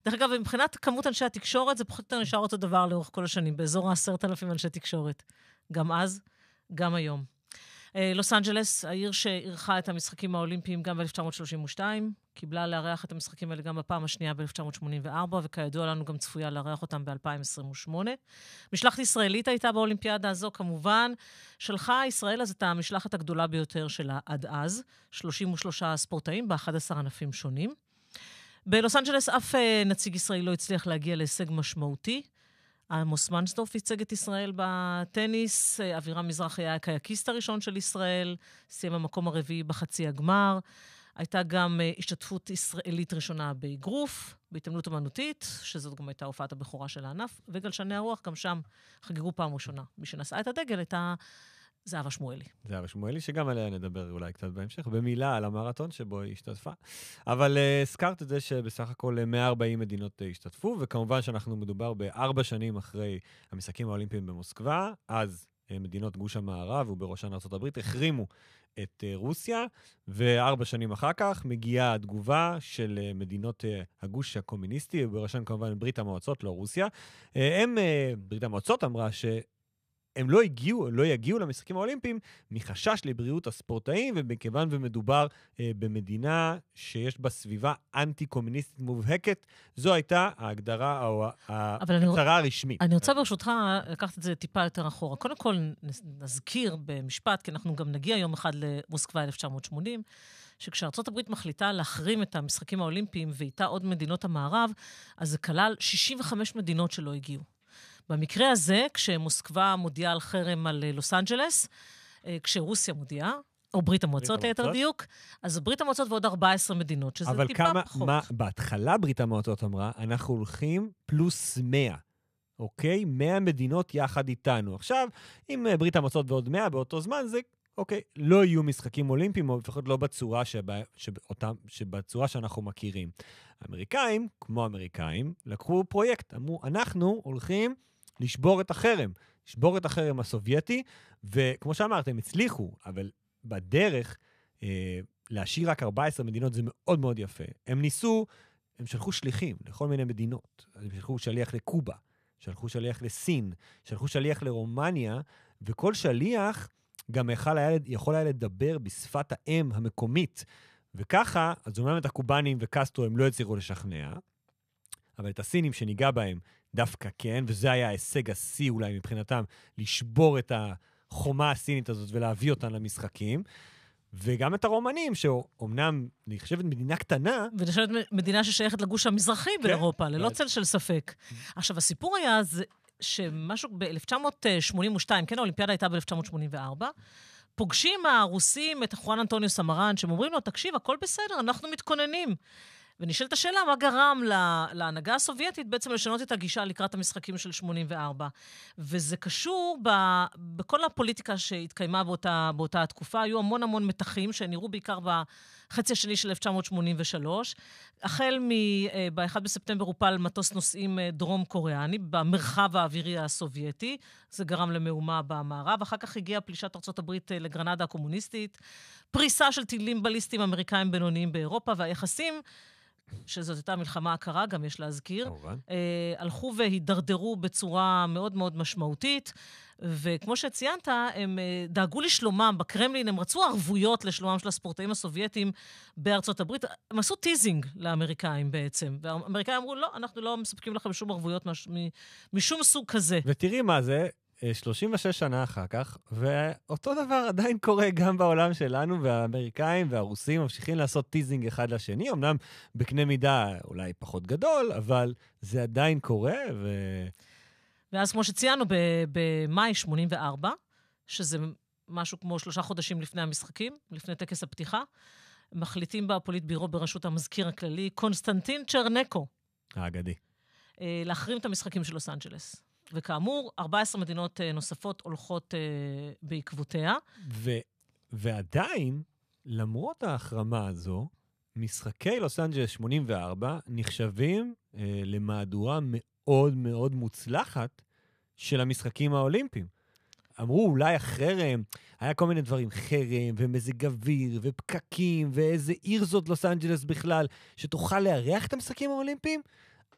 דרך אגב, מבחינת כמות אנשי התקשורת, זה פחות או יותר נשאר אותו דבר לאורך כל השנים, באזור 10,000 אנשי תקשורת. גם אז, גם היום. לוס אנג'לס, העיר שערכה את המשחקים האולימפיים גם ב-1932, קיבלה לארח את המשחקים האלה גם בפעם השנייה ב-1984, וכידוע לנו גם צפויה לארח אותם ב-2028. משלחת ישראלית הייתה באולימפיאדה הזו, כמובן, שלחה ישראל אז את המשלחת הגדולה ביותר שלה עד אז, 33 ספורטאים ב-11 ענפים שונים. בלוס אנג'לס אף נציג ישראלי לא הצליח להגיע להישג משמעותי. עמוס מנסדורף ייצג את ישראל בטניס, אבירם מזרחי היה הקיאקיסט הראשון של ישראל, סיים המקום הרביעי בחצי הגמר. הייתה גם השתתפות ישראלית ראשונה באגרוף, בהתעמלות אמנותית, שזאת גם הייתה הופעת הבכורה של הענף, וגלשני הרוח גם שם חגגו פעם ראשונה. מי שנשאה את הדגל הייתה זהבה שמואלי. זהבה שמואלי, שגם עליה נדבר אולי קצת בהמשך, במילה על המרתון שבו היא השתתפה. אבל הזכרת את זה שבסך הכל 140 מדינות השתתפו, וכמובן שאנחנו מדובר ב4 שנים אחרי המשחקים האולימפיים במוסקבה, אז מדינות גוש המערב, ובראשן ארצות הברית, החרימו את רוסיה, ו4 שנים אחר כך מגיעה התגובה של מדינות הגוש הקומוניסטי, ובראשן כמובן ברית המועצות, לא רוסיה. ברית המועצות אמרה הם לא יגיעו למשחקים האולימפיים מחשש לבריאות הספורטאים, ומכיוון ומדובר במדינה שיש בה סביבה אנטי-קומוניסטית מובהקת, זו הייתה ההגדרה או ההצהרה הרשמית. אני רוצה ברשותך לקחת את זה טיפה יותר אחורה. קודם כל נזכיר במשפט, כי אנחנו גם נגיע יום אחד למוסקבה 1980, שכשארצות הברית מחליטה להחרים את המשחקים האולימפיים ואיתה עוד מדינות המערב, אז זה כלל 65 מדינות שלא הגיעו. במקרה הזה, כשמוסקבה מודיעה על חרם על לוס אנג'לס, כשרוסיה מודיעה, או ברית המועצות ליתר דיוק, אז ברית המועצות ועוד 14 מדינות, שזה טיפה פחות. אבל בהתחלה ברית המועצות אמרה, אנחנו הולכים פלוס 100, אוקיי? 100 מדינות יחד איתנו. עכשיו, אם ברית המועצות ועוד 100 באותו זמן, זה, אוקיי, לא יהיו משחקים אולימפיים, או לפחות לא בצורה שבצורה שאנחנו מכירים. האמריקאים, כמו האמריקאים, לקחו פרויקט, אמרו, אנחנו הולכים לשבור את החרם, לשבור את החרם הסובייטי, וכמו שאמרת, הם הצליחו, אבל בדרך להשאיר רק 14 מדינות זה מאוד מאוד יפה. הם שלחו שליחים לכל מיני מדינות. הם שלחו שליח לקובה, שלחו שליח לסין, שלחו שליח לרומניה, וכל שליח גם יכול היה לדבר בשפת האם המקומית. וככה, אז אומנם את הקובנים וקסטרו הם לא הצליחו לשכנע, אבל את הסינים שניגע בהם דווקא כן, וזה היה ההישג השיא אולי מבחינתם, לשבור את החומה הסינית הזאת ולהביא אותן למשחקים, וגם את הרומנים, שאומנם נחשבת מדינה קטנה, ונחשבת מדינה ששייכת לגוש המזרחי באירופה, ללא צל של ספק. עכשיו, הסיפור היה שמשהו ב-1982, כן, האולימפיאדה הייתה ב-1984, פוגשים הרוסים את חואן אנטוניו סמרן, שהם אומרים לו, תקשיב, הכל בסדר, אנחנו מתכוננים. ונשאלת השאלה, מה גרם להנהגה הסובייטית בעצם לשנות את הגישה לקראת המשחקים של 84? וזה קשור בכל הפוליטיקה שהתקיימה באותה התקופה. היו המון מתחים שנראו בעיקר בחצי השני של 1983. החל ב-1 בספטמבר הופל מטוס נוסעים דרום קוריאני במרחב האווירי הסובייטי. זה גרם למהומה במערב. אחר כך הגיעה פלישת ארצות הברית לגרנדה הקומוניסטית. פריסה של טילים בליסטיים אמריקאים בינוניים באירופה, והיחסים שזאת הייתה מלחמה הקרה, גם יש להזכיר, הלכו והידרדרו בצורה מאוד מאוד משמעותית, וכמו שציינת, הם דאגו לשלומם בקרמלין, הם רצו ערבויות לשלומם של הספורטאים הסובייטים בארצות הברית, הם עשו טיזינג לאמריקאים בעצם, והאמריקאים אמרו, לא, אנחנו לא מספקים לכם שום ערבויות משום סוג כזה. ותראי מה זה, 36 שנה אחר כך, ואותו דבר עדיין קורה גם בעולם שלנו, והאמריקאים והרוסים ממשיכים לעשות טיזינג אחד לשני, אמנם בקנה מידה אולי פחות גדול, אבל זה עדיין קורה. ואז כמו שציינו, במאי 84, שזה משהו כמו 3 חודשים לפני המשחקים, לפני טקס הפתיחה, מחליטים בפוליטבירו בראשות המזכיר הכללי, קונסטנטין צ'רנקו. האגדי. להחרים את המשחקים של לוס אנג'לס. וכאמור, 14 מדינות נוספות הולכות בעקבותיה. ועדיין, למרות ההחרמה הזו, משחקי לוס אנג'לס 84 נחשבים למהדורה מאוד מאוד מוצלחת של המשחקים האולימפיים. אמרו, אולי החרם, היה כל מיני דברים, חרם ומזג אוויר ופקקים, ואיזה עיר זאת לוס אנג'לס בכלל, שתוכל לארח את המשחקים האולימפיים.